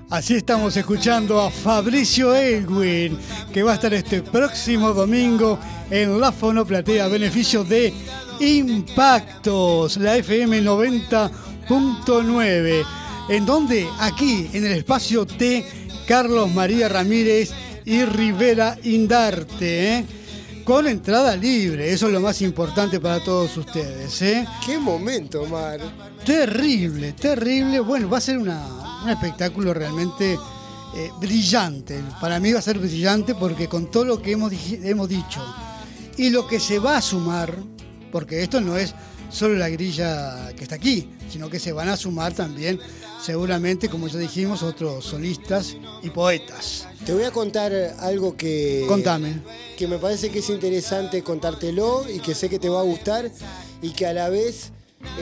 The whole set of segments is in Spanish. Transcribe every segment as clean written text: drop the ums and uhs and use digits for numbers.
Así estamos escuchando a Fabricio Elwin, que va a estar este próximo domingo en la Fonoplatea a beneficio de Impactos, la FM 90.9. ¿En donde? Aquí, en el espacio T, Carlos María Ramírez y Rivera Indarte, con entrada libre. Eso es lo más importante para todos ustedes. ¡Qué momento, Omar! Terrible, terrible. Bueno, va a ser un espectáculo realmente brillante. Para mí va a ser brillante porque con todo lo que hemos dicho y lo que se va a sumar, porque esto no es solo la grilla que está aquí, sino que se van a sumar también, seguramente, como ya dijimos, otros solistas y poetas. Te voy a contar algo que... Contame. Que me parece que es interesante contártelo y que sé que te va a gustar y que a la vez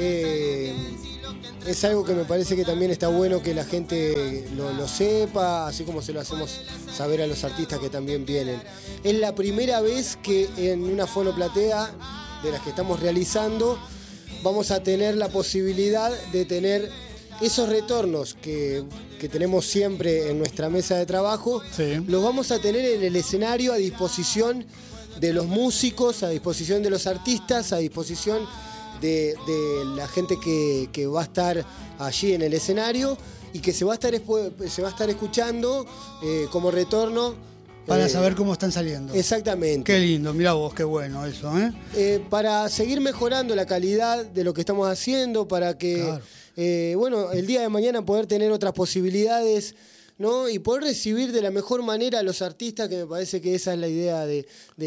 es algo que me parece que también está bueno que la gente lo sepa, así como se lo hacemos saber a los artistas que también vienen. Es la primera vez que en una fonoplatea de las que estamos realizando vamos a tener la posibilidad de tener esos retornos que tenemos siempre en nuestra mesa de trabajo, sí. Los vamos a tener en el escenario a disposición de los músicos, a disposición de los artistas, a disposición de la gente que va a estar allí en el escenario y que se va a estar escuchando como retorno. Para saber cómo están saliendo. Exactamente. Qué lindo, mirá vos, qué bueno eso, para seguir mejorando la calidad de lo que estamos haciendo, para que, claro. El día de mañana poder tener otras posibilidades, ¿no? Y poder recibir de la mejor manera a los artistas, que me parece que esa es la idea de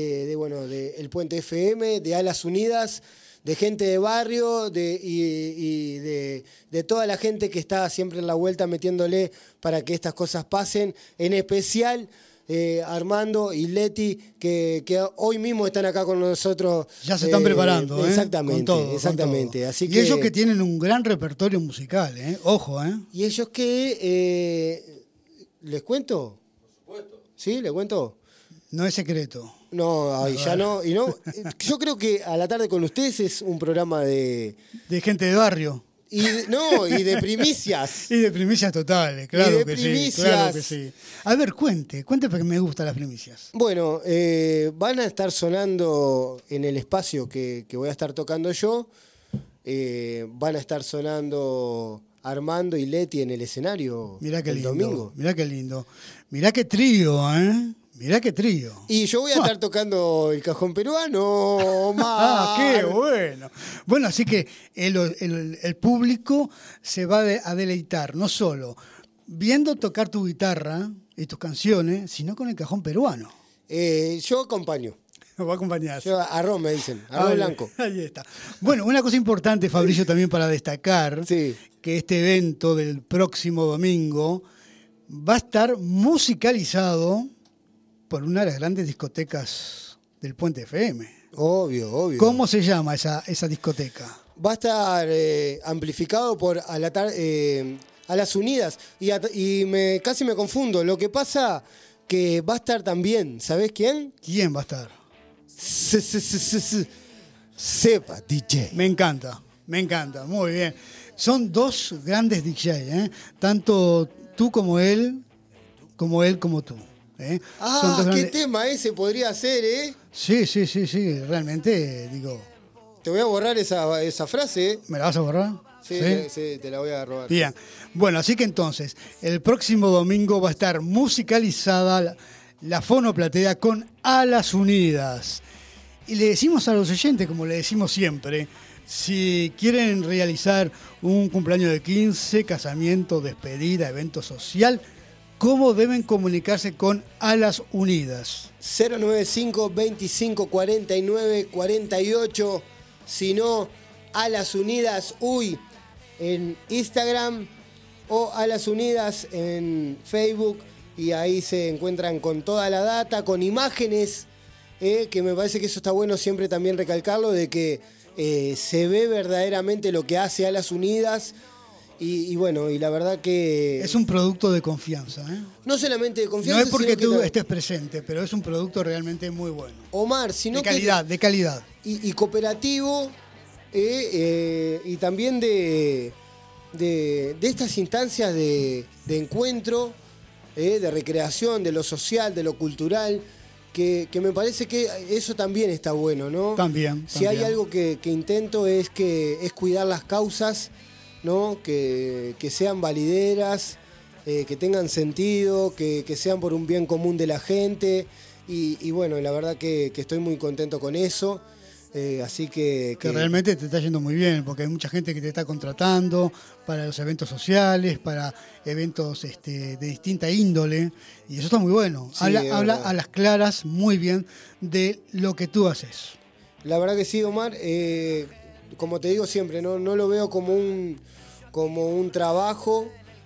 El Puente FM, de Alas Unidas, de gente de barrio y de toda la gente que está siempre en la vuelta metiéndole para que estas cosas pasen, en especial Armando y Leti, que hoy mismo están acá con nosotros. Ya se están preparando, exactamente, con todo, exactamente. Con todo. Así y ellos que tienen un gran repertorio musical, ojo, Y ellos que ¿les cuento? Por supuesto. ¿Sí? ¿Les cuento? No es secreto. No, ya no. Y no. Yo creo que A la Tarde con Ustedes es un programa de gente de barrio. Y de primicias. Y de primicias totales, claro que sí. Claro que sí. A ver, cuente porque me gustan las primicias. Bueno, van a estar sonando en el espacio que voy a estar tocando yo. Van a estar sonando Armando y Leti en el escenario. Mirá qué lindo, domingo. Mirá qué lindo. Mirá qué trío, Mirá qué trío. Y yo voy a estar tocando el cajón peruano, ¡qué bueno! Bueno, así que el público se va a deleitar, no solo viendo tocar tu guitarra y tus canciones, sino con el cajón peruano. Yo acompaño. Va a acompañar. Arroz me dicen, arroz blanco. Ahí está. Bueno, una cosa importante, Fabricio, también para destacar, sí. Que este evento del próximo domingo va a estar musicalizado por una de las grandes discotecas del Puente FM. Obvio. ¿Cómo se llama esa discoteca? Va a estar amplificado por A las Unidas. Y casi me confundo. Lo que pasa que va a estar también, ¿sabés quién? ¿Quién va a estar? Sepa DJ. Me encanta, muy bien. Son dos grandes DJs, tanto tú como él como tú. ¿Qué tema ese podría ser, Sí, realmente, digo... Te voy a borrar esa frase, ¿Me la vas a borrar? Sí, te la voy a robar. Bien, bueno, así que entonces, el próximo domingo va a estar musicalizada la fonoplatea con Alas Unidas. Y le decimos a los oyentes, como le decimos siempre, si quieren realizar un cumpleaños de 15, casamiento, despedida, evento social... ¿Cómo deben comunicarse con Alas Unidas? 095 25 49 48. Si no, Alas Unidas en Instagram o Alas Unidas en Facebook. Y ahí se encuentran con toda la data, con imágenes, que me parece que eso está bueno siempre también recalcarlo, de que se ve verdaderamente lo que hace Alas Unidas. Y bueno, y la verdad que... Es un producto de confianza, No solamente de confianza, no es porque tú estés presente, pero es un producto realmente muy bueno. Omar, sino de calidad. Y cooperativo, y también de de estas instancias de encuentro, de recreación, de lo social, de lo cultural, que me parece que eso también está bueno, ¿no? También. Si hay algo que intento es cuidar las causas, ¿no? Que sean valideras, que tengan sentido, que sean por un bien común de la gente. Y bueno, la verdad que estoy muy contento con eso. Así que realmente te está yendo muy bien, porque hay mucha gente que te está contratando para los eventos sociales, para eventos de distinta índole, y eso está muy bueno. Sí, habla a las claras muy bien de lo que tú haces. La verdad que sí, Omar. Como te digo siempre, no lo veo como un trabajo,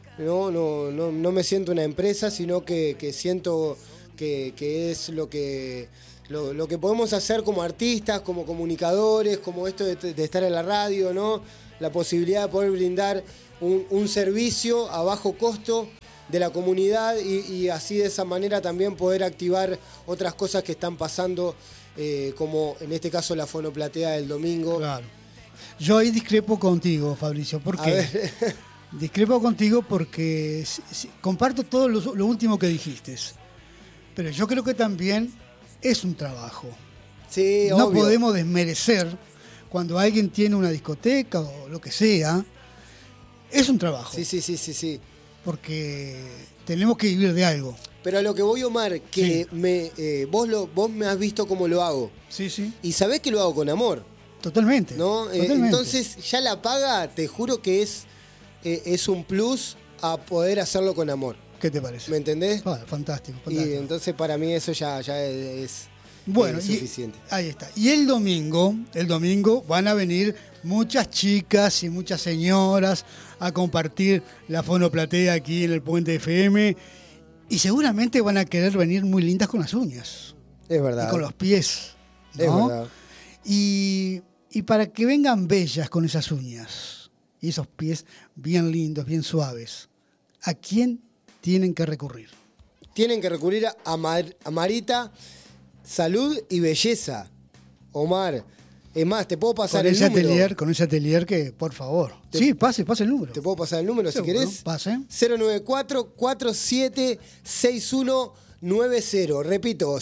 no me siento una empresa, sino que siento que es lo que podemos hacer como artistas, como comunicadores, como esto de estar en la radio, ¿no? La posibilidad de poder brindar un servicio a bajo costo de la comunidad y así de esa manera también poder activar otras cosas que están pasando, como en este caso la Fonoplatea del domingo. Claro. Yo ahí discrepo contigo, Fabricio. ¿Por qué? Discrepo contigo porque comparto todo lo último que dijiste. Pero yo creo que también es un trabajo. Sí, no obvio. podemos desmerecer cuando alguien tiene una discoteca o lo que sea. Es un trabajo. Sí. Porque tenemos que vivir de algo. Pero a lo que voy, Omar, que sí. Vos me has visto cómo lo hago. Sí. Y sabés que lo hago con amor. Totalmente. ¿No? Totalmente. Entonces ya la paga, te juro que es un plus a poder hacerlo con amor. ¿Qué te parece? ¿Me entendés? Fantástico. Y entonces para mí eso ya es suficiente. Ahí está. Y el domingo van a venir muchas chicas y muchas señoras a compartir la Fonoplatea aquí en el Puente FM. Y seguramente van a querer venir muy lindas con las uñas. Es verdad. Y con los pies. ¿No? Es verdad. Y para que vengan bellas con esas uñas y esos pies bien lindos, bien suaves, ¿a quién tienen que recurrir? Tienen que recurrir a Marita Salud y Belleza. Omar, es más, te puedo pasar el número. Con ese atelier que, por favor. Pase el número. Te puedo pasar el número si querés. Pase. 094-476190. Repito,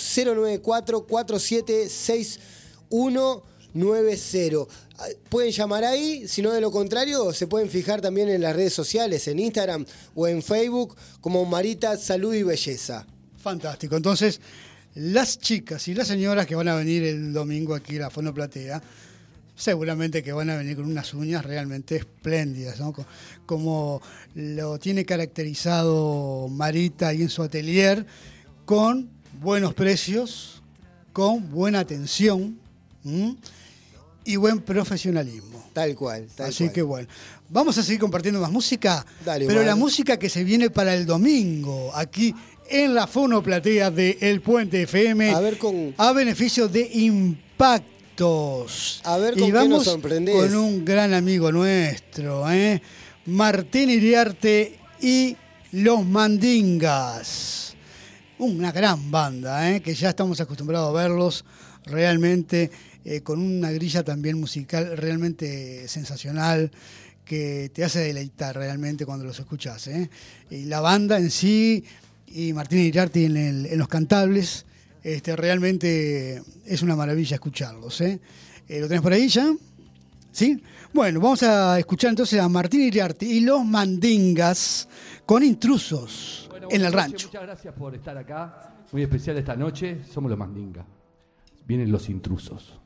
094-476190. Pueden llamar ahí, si no de lo contrario, se pueden fijar también en las redes sociales, en Instagram o en Facebook, como Marita Salud y Belleza. Fantástico. Entonces, las chicas y las señoras que van a venir el domingo aquí a la Fonoplatea, seguramente que van a venir con unas uñas realmente espléndidas, ¿no? Como lo tiene caracterizado Marita ahí en su atelier, con buenos precios, con buena atención y buen profesionalismo. Tal cual. Así que bueno, vamos a seguir compartiendo más música, Dale, pero man. la música que se viene para el domingo, aquí en la Fonoplatea de El Puente FM, a beneficio de Impactos. A ver con qué nos sorprendés. Con un gran amigo nuestro, Martín Iriarte y Los Mandingas. Una gran banda, que ya estamos acostumbrados a verlos realmente, con una grilla también musical realmente sensacional, que te hace deleitar realmente cuando los escuchas. Y la banda en sí, y Martín Iriarte en los cantables, realmente es una maravilla escucharlos. ¿Lo tenés por ahí ya? ¿Sí? Bueno, vamos a escuchar entonces a Martín Iriarte y Los Mandingas con Intrusos en el rancho. Muchas gracias por estar acá, muy especial esta noche. Somos Los Mandingas. Vienen los intrusos.